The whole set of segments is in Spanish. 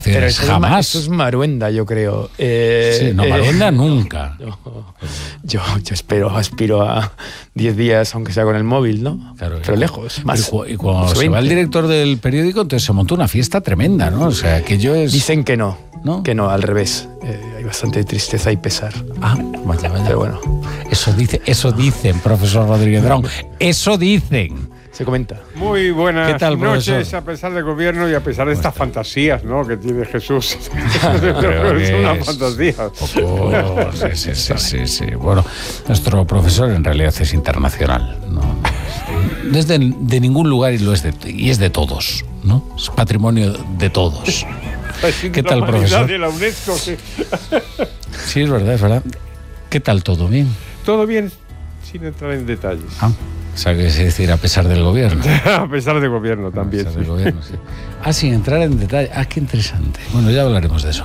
Pero jamás. Eso es Maruenda, yo creo. Sí, no, Maruenda nunca. Yo aspiro a 10 días, aunque sea con el móvil, ¿no? Claro, pero lejos, más. Y cuando se va el director del periódico, entonces se montó una fiesta tremenda, ¿no? O sea, que yo es... Dicen que no, al revés. Hay bastante tristeza y pesar. Vaya. Pero bueno. Eso dicen, profesor Rodríguez Brown. Eso dicen. Se comenta. Muy buenas ¿Qué tal, noches, profesor? a pesar del gobierno y a pesar de estas fantasías, ¿no?, que tiene Jesús. Es una fantasía. Sí. Bueno, nuestro profesor en realidad es internacional, ¿no? No es de ningún lugar y es de todos, ¿no? Es patrimonio de todos. ¿Qué tal, profesor? De la UNESCO, sí. Sí, es verdad. ¿Qué tal todo? ¿Bien? Todo bien, sin entrar en detalles. O sea, que es decir, a pesar del gobierno. A pesar del gobierno también. A pesar del gobierno, sí. Sin entrar en detalle. Qué interesante. Bueno, ya hablaremos de eso.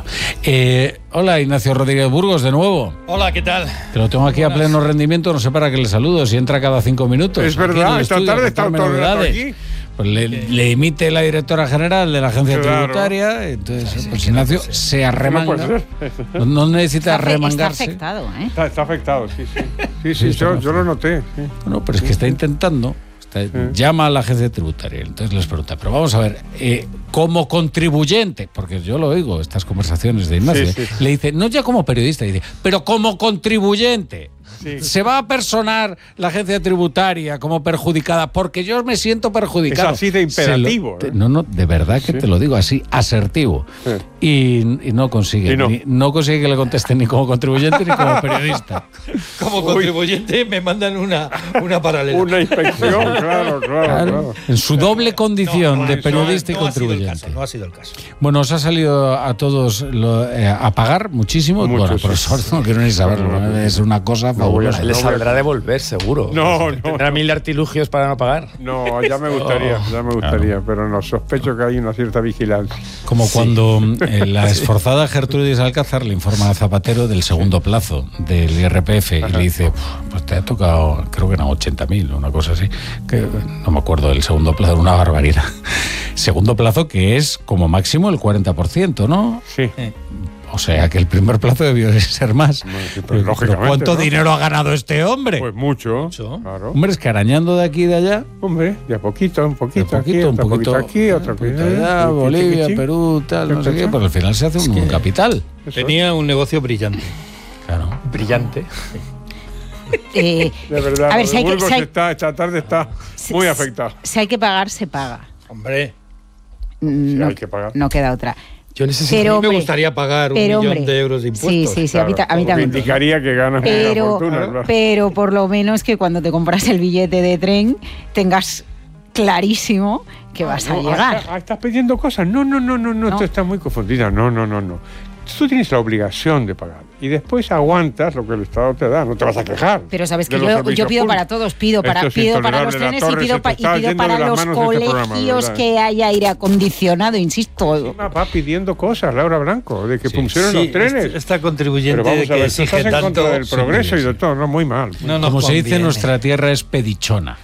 Hola, Ignacio Rodríguez Burgos, de nuevo. Hola, ¿qué tal? Que lo tengo aquí a pleno rendimiento, no sé para qué le saludo, si entra cada 5 minutos. Es verdad, esta tarde está todo el rato aquí. Pues le emite la directora general de la agencia tributaria, entonces pues Ignacio se arremanga. No necesita arremangarse. Está afectado, ¿eh? Está afectado, sí. Yo lo noté. Sí. Bueno, pero es que está intentando. Llama a la agencia tributaria, entonces les pregunta, pero vamos a ver, como contribuyente, porque yo lo oigo, estas conversaciones de Ignacio, le dice, no ya como periodista, dice, pero como contribuyente. Sí. ¿Se va a personar la agencia tributaria como perjudicada? Porque yo me siento perjudicado. Es así de imperativo. No, de verdad que te lo digo así, asertivo. Y no consigue. No consigue que le conteste ni como contribuyente ni como periodista. Como contribuyente me mandan una paralela. Una inspección, claro. En su doble condición de periodista y contribuyente. No ha sido el caso. Bueno, os ha salido a todos a pagar muchísimo. Bueno, profesor, no quiero ni saberlo. Es una cosa fabulosa. Le saldrá a devolver, seguro. No. Tendrá 1000 artilugios para no pagar. No, ya me gustaría, pero no, sospecho que hay una cierta vigilancia. Como cuando la esforzada Gertrudis Alcázar le informa a Zapatero del segundo plazo del IRPF y le dice, pues te ha tocado, creo que eran 80.000, una cosa así, que no me acuerdo del segundo plazo, una barbaridad. Segundo plazo que es como máximo el 40%, ¿no? Sí. O sea, que el primer plazo debió ser más. Pero ¿cuánto dinero ha ganado este hombre? Pues mucho. Claro. Hombre, es que arañando de aquí y de allá. Hombre, de a poquito, un poquito aquí, otro poquito allá, Bolivia, Perú, tal, no sé qué. Pues al final se hace un capital. Tenía un negocio brillante. Claro. Brillante. De verdad, a ver, esta tarde está muy afectado. Si hay que pagar, se paga. Hombre. Si hay que pagar. No queda otra. Yo necesito, me gustaría pagar 1 millón de euros de impuestos. Sí, claro, a mí también. Indicaría que ganas una fortuna. Claro. Pero por lo menos que cuando te compras el billete de tren tengas clarísimo que vas a llegar. ¿Estás pidiendo cosas? No, tú estás muy confundida. No. Tú tienes la obligación de pagar y después aguantas lo que el Estado te da, no te vas a quejar. Pero sabes que yo pido para todos, pido para los trenes y pido para los colegios que haya aire acondicionado, insisto. Va pidiendo cosas, Laura Blanco, de que funcionen los trenes. Esta contribuyente pero vamos a ver, que exige estás en tanto contra del progreso y de todo, no, muy mal. No, como se dice en nuestra tierra es pedichona.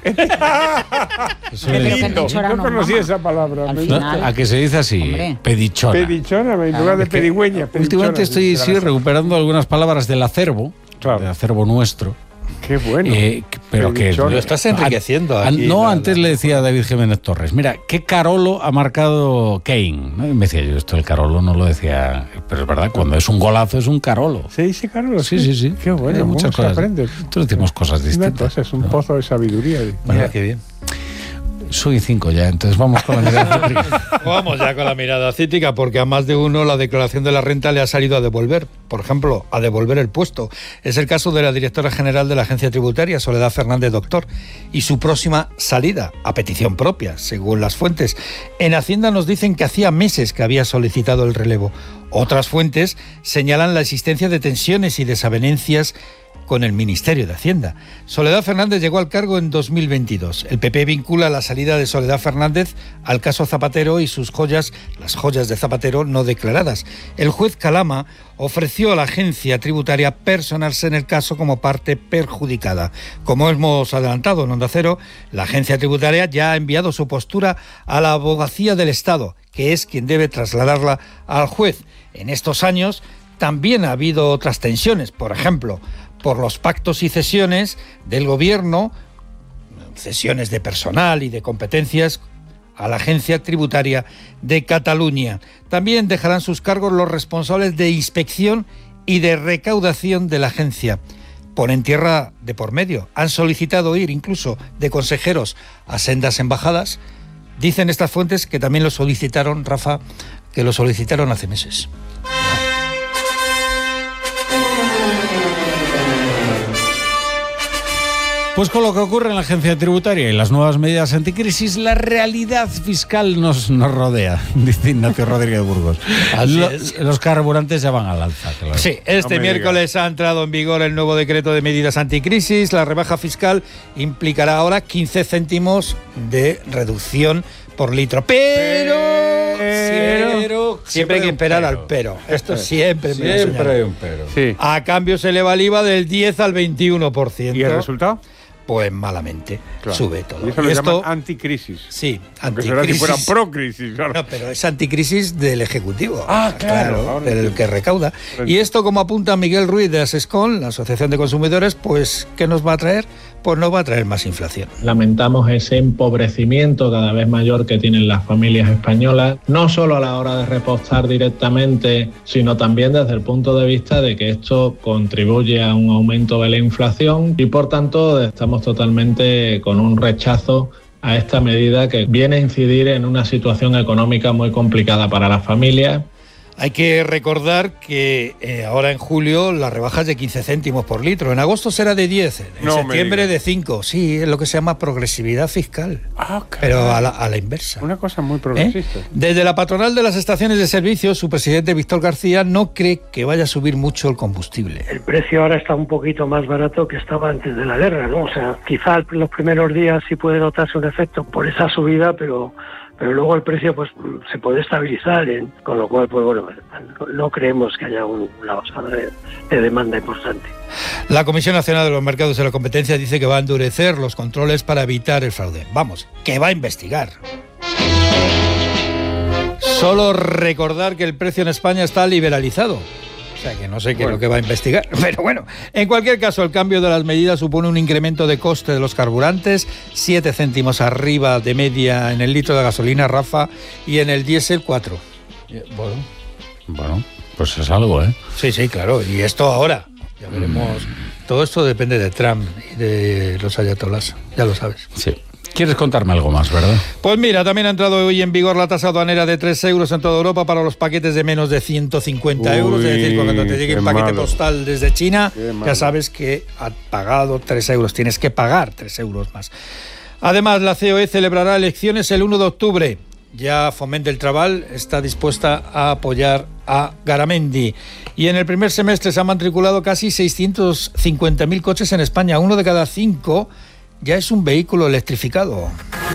Yo conocí esa palabra. ¿A que se dice así? Hombre. Pedichona. Pedichona, en lugar de pedigüeña. Últimamente estoy recuperando algunas palabras del acervo, del acervo nuestro. Qué bueno. Pero que lo estás enriqueciendo aquí. Antes le decía a David Jiménez Torres, mira, ¿qué Carolo ha marcado Kane? ¿No? Y me decía yo, esto el Carolo no lo decía, pero es verdad, cuando es un golazo es un Carolo. ¿Se dice Carolo? Sí. Qué bueno, muchas cosas. Aprendes. Nosotros decimos cosas distintas. Es un pozo de sabiduría. Mira, qué bien. Soy 5 ya, entonces vamos con la mirada cítrica. Vamos ya con la mirada cítrica, porque a más de uno la declaración de la renta le ha salido a devolver. Por ejemplo, a devolver el puesto. Es el caso de la directora general de la agencia tributaria, Soledad Fernández Doctor, y su próxima salida, a petición propia, según las fuentes. En Hacienda nos dicen que hacía meses que había solicitado el relevo. Otras fuentes señalan la existencia de tensiones y desavenencias con el Ministerio de Hacienda. Soledad Fernández llegó al cargo en 2022. El PP vincula la salida de Soledad Fernández al caso Zapatero y sus joyas, las joyas de Zapatero no declaradas. El juez Calama ofreció a la agencia tributaria personarse en el caso como parte perjudicada. Como hemos adelantado en Onda Cero, la agencia tributaria ya ha enviado su postura a la Abogacía del Estado, que es quien debe trasladarla al juez. En estos años también ha habido otras tensiones, por ejemplo, por los pactos y cesiones del gobierno, cesiones de personal y de competencias a la Agencia Tributaria de Cataluña. También dejarán sus cargos los responsables de inspección y de recaudación de la agencia. Ponen tierra de por medio. Han solicitado ir incluso de consejeros a sendas embajadas. Dicen estas fuentes que también lo solicitaron, Rafa, que lo solicitaron hace meses. Pues con lo que ocurre en la agencia tributaria y las nuevas medidas anticrisis, la realidad fiscal nos rodea, dice Ignacio Rodríguez Burgos. Los carburantes ya van al alza. Claro. Sí, este miércoles ha entrado en vigor el nuevo decreto de medidas anticrisis. La rebaja fiscal implicará ahora 15 céntimos de reducción por litro. Pero siempre hay que esperar al pero. Esto siempre hay un pero. Sí. A cambio se eleva el IVA del 10 al 21%. ¿Y el resultado? Pues malamente, claro. Sube todo. Y eso lo llaman anticrisis. Sí, anticrisis. Será si fuera procrisis, claro. No, pero es anticrisis del Ejecutivo. Claro. Del que recauda. Y esto, como apunta Miguel Ruiz de Asescon, la Asociación de Consumidores, pues, ¿qué nos va a traer? Pues nos va a traer más inflación. Lamentamos ese empobrecimiento cada vez mayor que tienen las familias españolas, no solo a la hora de repostar directamente, sino también desde el punto de vista de que esto contribuye a un aumento de la inflación y, por tanto, estamos totalmente con un rechazo a esta medida que viene a incidir en una situación económica muy complicada para las familias. Hay que recordar que ahora en julio la rebaja es de 15 céntimos por litro. En agosto será de 10, en septiembre de 5. Sí, es lo que se llama progresividad fiscal. Pero a la inversa. Una cosa muy progresista. Desde la patronal de las estaciones de servicio, su presidente Víctor García no cree que vaya a subir mucho el combustible. El precio ahora está un poquito más barato que estaba antes de la guerra, ¿no? O sea, quizá en los primeros días sí puede notarse un efecto por esa subida, pero luego el precio pues se puede estabilizar, con lo cual pues bueno, no creemos que haya una bajada de demanda importante. La Comisión Nacional de los Mercados y la Competencia dice que va a endurecer los controles para evitar el fraude. Vamos, que va a investigar. Solo recordar que el precio en España está liberalizado. O sea que no sé qué es lo que va a investigar. Pero bueno, en cualquier caso, el cambio de las medidas supone un incremento de coste de los carburantes, 7 céntimos arriba de media en el litro de gasolina, Rafa, y en el diésel 4. Bueno, pues es algo, ¿eh? Sí, claro. Y esto ahora, ya veremos. Todo esto depende de Trump y de los ayatolás, ya lo sabes. Sí. ¿Quieres contarme algo más, verdad? Pues mira, también ha entrado hoy en vigor la tasa aduanera de 3 euros en toda Europa para los paquetes de menos de 150 euros. Es decir, cuando te llegue un paquete postal desde China, ya sabes que has pagado 3 euros. Tienes que pagar 3 euros más. Además, la COE celebrará elecciones el 1 de octubre. Ya Foment del Treball está dispuesta a apoyar a Garamendi. Y en el primer semestre se han matriculado casi 650.000 coches en España. 1 de cada 5 ya es un vehículo electrificado.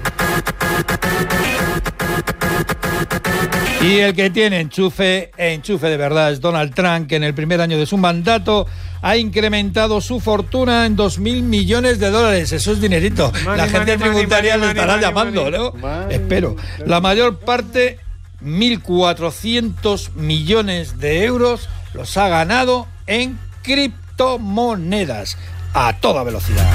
Y el que tiene enchufe de verdad, es Donald Trump, que en el primer año de su mandato ha incrementado su fortuna en $2.000 millones. Eso es dinerito. La agencia tributaria le estará llamando, ¿no? Espero. La mayor parte, 1.400 millones de euros, los ha ganado en criptomonedas a toda velocidad.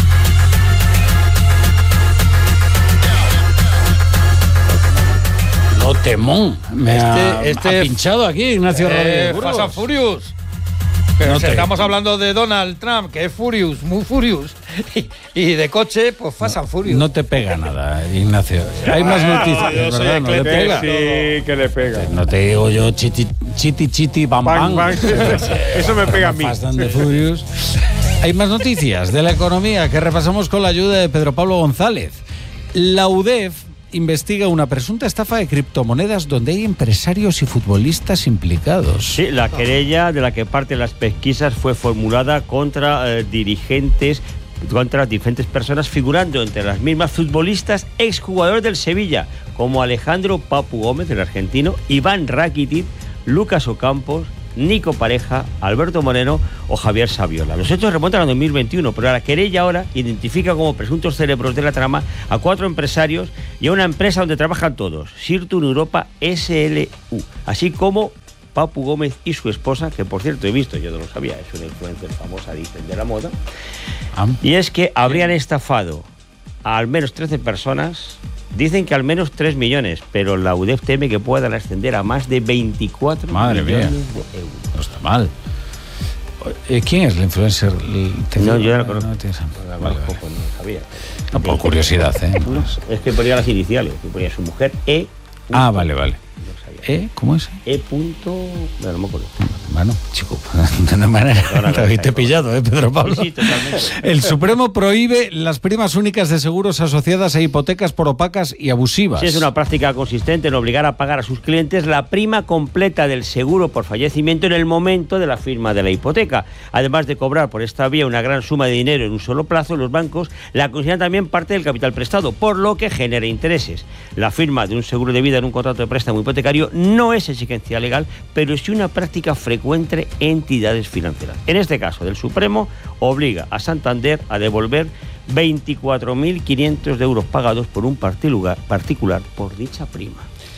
No, temón. Me ha pinchado aquí Ignacio Rodríguez Burgos. Fast and Furious. Pero estamos hablando de Donald Trump, que es Furious, muy Furious. Y de coche, pues Fast and Furious. No te pega nada, Ignacio. Hay más noticias, ¿verdad? No le pega. Sí, que le pega. No te digo yo chiti, bam, bam. Eso me pega a mí. Fast and Furious. Hay más noticias de la economía que repasamos con la ayuda de Pedro Pablo González. La UDEF investiga una presunta estafa de criptomonedas donde hay empresarios y futbolistas implicados. Sí, la querella de la que parte las pesquisas fue formulada contra diferentes personas, figurando entre las mismas futbolistas exjugadores del Sevilla, como Alejandro Papu Gómez, el argentino, Iván Rakitic, Lucas Ocampos, Nico Pareja, Alberto Moreno o Javier Saviola. Los hechos remontan a 2021, pero la querella ahora identifica como presuntos cerebros de la trama a 4 empresarios y a una empresa donde trabajan todos, Sirtun Europa SLU, así como Papu Gómez y su esposa, que por cierto he visto, yo no lo sabía, es una influencer famosa, dicen, de la moda, y es que habrían estafado a al menos 13 personas. Dicen que al menos 3 millones, pero la UDEF teme que puedan ascender a más de 24 Madre millones mía. de euros. No está mal. ¿Quién es la influencer? No, yo no conozco. Vale. No sabía. No, por curiosidad, ¿eh? No, es que ponía las iniciales, que ponía su mujer E. Vale. ¿Cómo es? No me acuerdo. Bueno, chico, de una manera te habéis pillado, Pedro Pablo. Sí, totalmente. El Supremo prohíbe las primas únicas de seguros asociadas a hipotecas por opacas y abusivas. Sí, es una práctica consistente en obligar a pagar a sus clientes la prima completa del seguro por fallecimiento en el momento de la firma de la hipoteca. Además de cobrar por esta vía una gran suma de dinero en un solo plazo, los bancos la consideran también parte del capital prestado, por lo que genera intereses. La firma de un seguro de vida en un contrato de préstamo hipotecario no es exigencia legal, pero sí una práctica frecuente entre entidades financieras. En este caso, el Supremo obliga a Santander a devolver 24.500 euros pagados por un particular por dicha prima.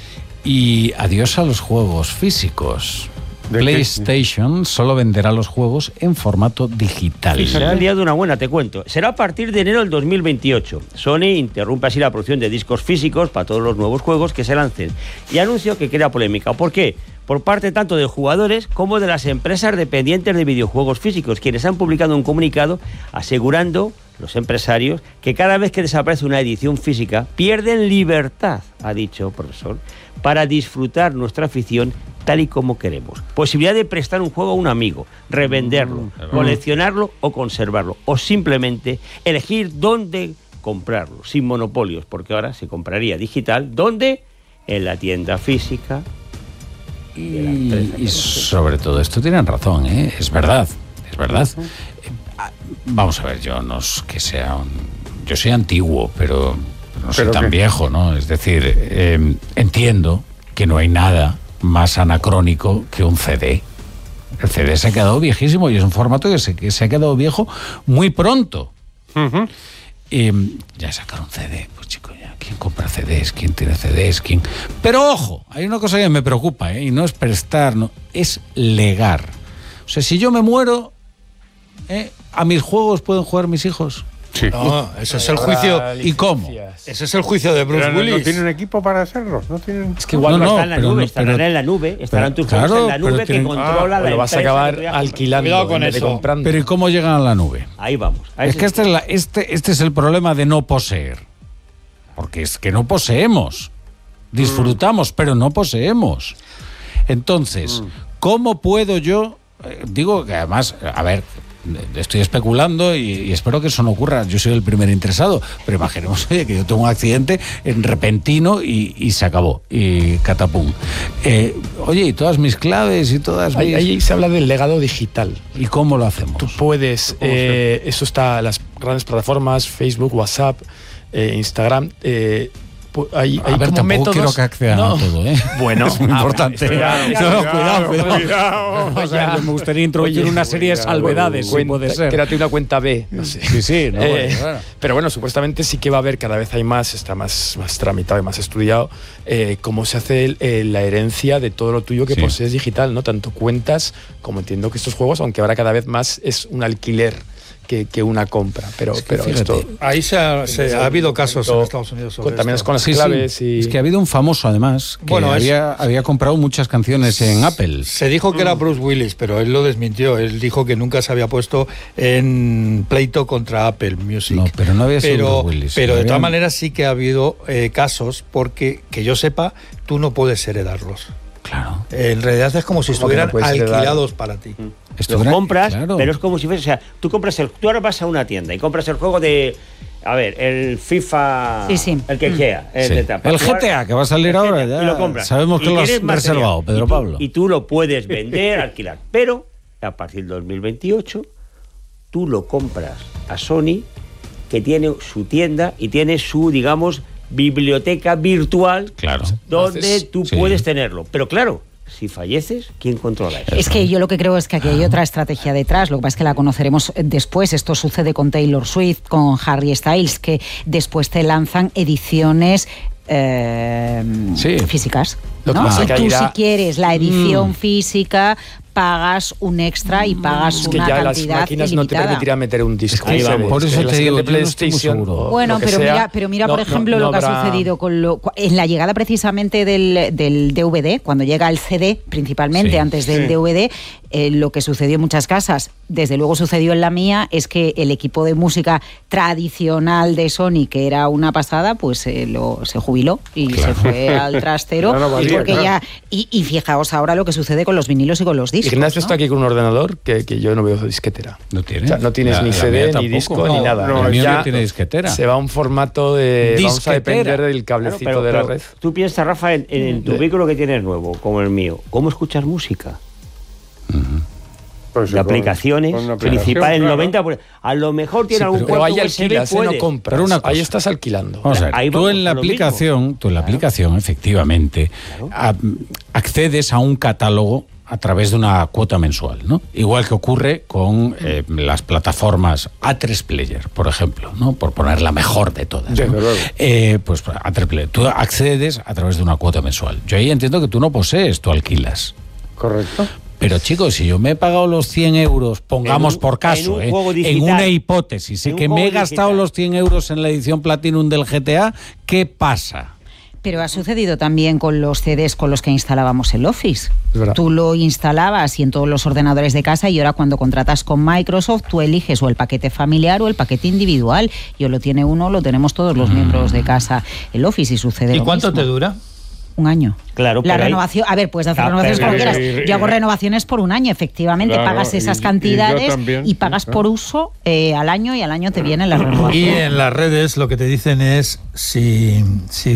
Y adiós a los juegos físicos. PlayStation solo venderá los juegos en formato digital. Sí, se ha liado una buena, te cuento. Será a partir de enero del 2028. Sony interrumpe así la producción de discos físicos para todos los nuevos juegos que se lancen. Y anunció que crea polémica. ¿Por qué? Por parte tanto de jugadores como de las empresas dependientes de videojuegos físicos, quienes han publicado un comunicado asegurando, los empresarios, que cada vez que desaparece una edición física, pierden libertad, ha dicho profesor, para disfrutar nuestra afición tal y como queremos. Posibilidad de prestar un juego a un amigo, revenderlo, coleccionarlo o conservarlo, o simplemente elegir dónde comprarlo, sin monopolios, porque ahora se compraría digital, ¿dónde? En la tienda física. Y sobre todo esto tienen razón, ¿eh? Es verdad. Vamos a ver, yo no es que sea yo soy antiguo, pero no soy tan viejo, ¿no? Es decir, entiendo que no hay nada más anacrónico que un CD. El CD se ha quedado viejísimo y es un formato que se ha quedado viejo muy pronto. Ya sacar un CD, pues chico, ya, ¿quién compra CDs? ¿Quién tiene CDs? ¿Quién? Pero ojo, hay una cosa que me preocupa, y no es prestar, no, es legar. O sea, si yo me muero, ¿a mis juegos pueden jugar mis hijos? Sí. No, ese es el juicio. ¿Y cómo? Ese es el juicio de Bruce Willis. ¿No tienen equipo para hacerlo? ¿No tienen? Es que igual no está en la nube, estarán en la nube, estarán tus juegos en la nube que controla la empresa. Lo vas a acabar alquilando. Cuidado con eso. Comprando. Pero ¿y cómo llegan a la nube? Ahí vamos. Es que este es el problema de no poseer. Porque es que no poseemos. Disfrutamos, pero no poseemos. Entonces, ¿cómo puedo yo? Digo que además, a ver, estoy especulando y espero que eso no ocurra. Yo soy el primer interesado, pero imaginemos que yo tengo un accidente repentino y se acabó. Y catapum. Oye, y todas mis claves y todas mis... Ahí se habla del legado digital. ¿Y cómo lo hacemos? Tú puedes... eso está en las grandes plataformas, Facebook, WhatsApp, Instagram... hay a ver, como tampoco métodos. Quiero que accedan a todo, ¿eh? Bueno, es muy importante. Cuidado. O sea, me gustaría introducir una serie de salvedades, si puede ser. Créate una cuenta B, no sé. Sí, no, bueno. Pero bueno, supuestamente sí que va a haber, cada vez hay más, está más tramitado y más estudiado, cómo se hace la herencia de todo lo tuyo que posees digital, ¿no? Tanto cuentas como entiendo que estos juegos, aunque ahora cada vez más es un alquiler que una compra, pero esto... Ahí ha habido casos en Estados Unidos sobre también esto. es con las claves y... Es que ha habido un famoso, además, que había comprado muchas canciones en Apple. Se dijo que era Bruce Willis, pero él lo desmintió. Él dijo que nunca se había puesto en pleito contra Apple Music. No, pero no había sido Bruce Willis. Pero de todas maneras sí que ha habido casos porque, que yo sepa, tú no puedes heredarlos. Claro. En realidad es como si estuvieran alquilados para ti. Los compras, pero es como si fuese, o sea, tú ahora vas a una tienda y compras el juego de A ver, el FIFA, el que sea. El GTA, que va a salir ahora, ya. Y lo compras. Sabemos que lo has reservado, Pedro Pablo. Y tú lo puedes vender, alquilar. Pero a partir del 2028, tú lo compras a Sony, que tiene su tienda y tiene su, digamos, biblioteca virtual, donde tú puedes tenerlo. Pero claro, si falleces, ¿quién controla eso? Es que yo lo que creo es que aquí hay otra estrategia detrás, lo que pasa es que la conoceremos después. Esto sucede con Taylor Swift, con Harry Styles, que después te lanzan ediciones físicas. Lo que pasa que tú si quieres la edición física, pagas un extra y pagas una cantidad las máquinas ilimitada. No te permitirían meter un disco. Por eso te digo, de PlayStation. Bueno, pero mira, por ejemplo, lo que ha sucedido en la llegada precisamente del DVD, cuando llega el CD, principalmente antes del DVD, lo que sucedió en muchas casas, desde luego sucedió en la mía, es que el equipo de música tradicional de Sony, que era una pasada, pues se jubiló y se fue al trastero. Y fijaos ahora lo que sucede con los vinilos y con los discos. Ignacio está aquí con un ordenador que yo no veo disquetera. ¿No tienes? O sea, no tienes ni CD, ni disco, ni nada. No, ya no tiene disquetera. Se va a un formato de... Disquetera. Vamos a depender del cablecito de la red. Tú piensas, Rafa, en tu vehículo que tienes nuevo, como el mío, ¿cómo escuchas música? Pues de aplicaciones, principal, el 90%. A lo mejor tiene algún puerto ahí alquilas, no compras. Pero ahí estás alquilando. Vamos a ver, tú en la aplicación, efectivamente, accedes a un catálogo a través de una cuota mensual, ¿no? Igual que ocurre con las plataformas A3 Player, por ejemplo, ¿no? Por poner la mejor de todas, ¿no? Pues A3 Player. Tú accedes a través de una cuota mensual. Yo ahí entiendo que tú no posees, tú alquilas. Correcto. Pero chicos, si yo me he pagado los 100 euros, pongamos por caso, en una hipótesis, que me he gastado los 100 euros en la edición Platinum del GTA, ¿qué pasa? Pero ha sucedido también con los CDs con los que instalábamos el Office. Tú lo instalabas y en todos los ordenadores de casa, y ahora cuando contratas con Microsoft, tú eliges o el paquete familiar o el paquete individual. Yo lo tiene uno, lo tenemos todos los miembros de casa, el Office, y sucede. ¿Y lo cuánto mismo. te dura? Un año. Claro, la renovación, a ver, puedes hacer renovaciones como quieras. Yo hago renovaciones por un año, efectivamente, pagas esas cantidades y pagas por uso al año, y al año te viene la renovación. Y en las redes lo que te dicen es si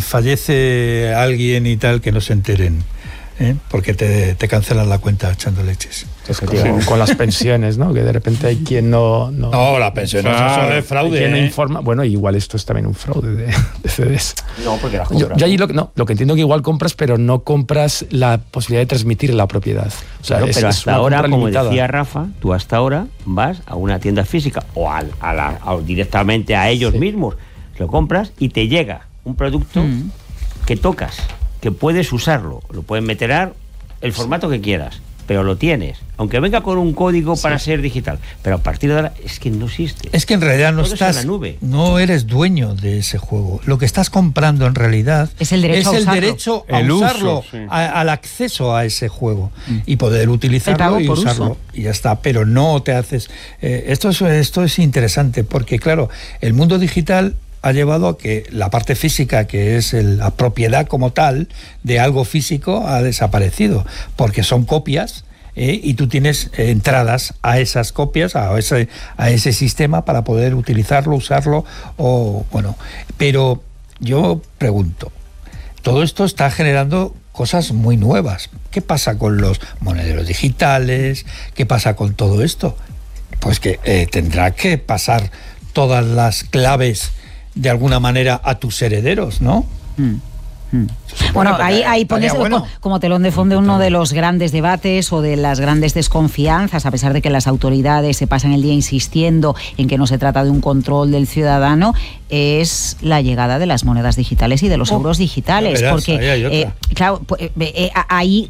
fallece alguien y tal, que no se enteren, porque te cancelan la cuenta echando leches. Con las pensiones, ¿no? Que de repente hay quien no... No, la pensión eso es fraude. Quien no informa. Bueno, igual esto es también un fraude de CDs. No, porque las compras. Yo allí lo que entiendo que igual compras, pero no compras la posibilidad de transmitir la propiedad. O sea, claro, pero hasta ahora, como limitada. decía Rafa, tú hasta ahora vas a una tienda física o directamente a ellos mismos, lo compras y te llega un producto que tocas, que puedes usarlo, lo puedes meter el formato que quieras, pero lo tienes, aunque venga con un código para ser digital, pero a partir de ahora es que no existe. Es que en realidad no estás, no eres dueño de ese juego. Lo que estás comprando en realidad es el derecho a usarlo, al acceso a ese juego y poder utilizarlo y usarlo y ya está. Pero no te haces. Esto es interesante porque claro, el mundo digital ha llevado a que la parte física, que es la propiedad como tal de algo físico, ha desaparecido, porque son copias y tú tienes entradas a esas copias, a ese sistema para poder utilizarlo, usarlo, pero yo pregunto, todo esto está generando cosas muy nuevas. ¿Qué pasa con los monederos digitales? ¿Qué pasa con todo esto? Pues que tendrá que pasar todas las claves de alguna manera a tus herederos, ¿no? Bueno, ahí pones como telón de fondo uno de los grandes debates o de las grandes desconfianzas, a pesar de que las autoridades se pasan el día insistiendo en que no se trata de un control del ciudadano, es la llegada de las monedas digitales y de los euros digitales. Porque claro, ahí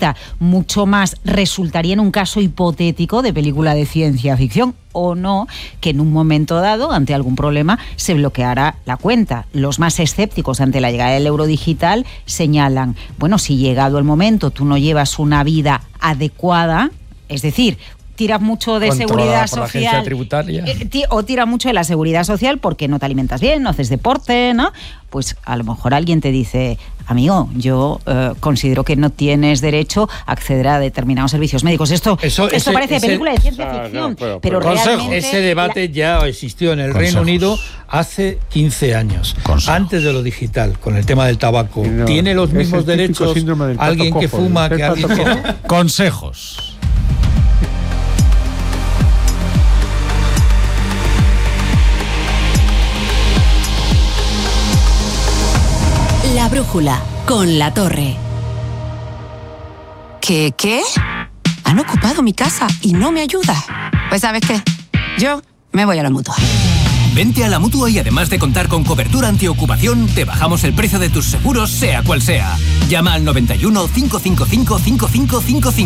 resultaría en un caso hipotético de película de ciencia ficción, o no, que en un momento dado, ante algún problema, se bloqueará la cuenta. Los más escépticos ante la llegada del euro digital señalan, bueno, si llegado el momento tú no llevas una vida adecuada, es decir, tiras mucho de seguridad por la social agencia tributaria. O tiras mucho de la seguridad social porque no te alimentas bien, no haces deporte, ¿no? Pues a lo mejor alguien te dice, amigo, yo considero que no tienes derecho a acceder a determinados servicios médicos. Esto parece película de ciencia ficción, pero realmente... Ese debate ya existió en el Reino Unido hace 15 años, antes de lo digital, con el tema del tabaco. ¿Tiene los mismos derechos alguien que fuma que alguien que no? Consejos. La brújula, con La Torre. ¿Qué? Han ocupado mi casa y no me ayuda. Pues ¿sabes qué? Yo me voy a la Mutua. Vente a la Mutua y además de contar con cobertura antiocupación, te bajamos el precio de tus seguros, sea cual sea. Llama al 91 555 5555.